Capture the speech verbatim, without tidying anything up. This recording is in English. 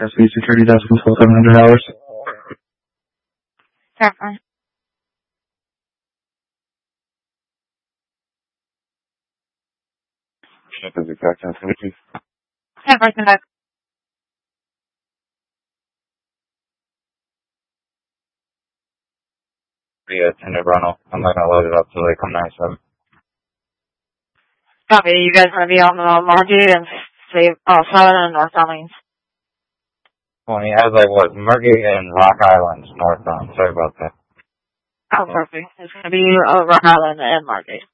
S B security desk until seven hundred hours. Definitely. Ship is exact sensitivity. ten percent back. Yeah, attended Ronald. I'm not gonna load it up till they come ninety-seven. Copy. You guys want to be on the Margate and save, oh, Southern and North Orleans. Well, he has like what, Margate and Rock Island northbound. Sorry about that. Oh, perfect. It's going to be uh, Rock Island and Margate.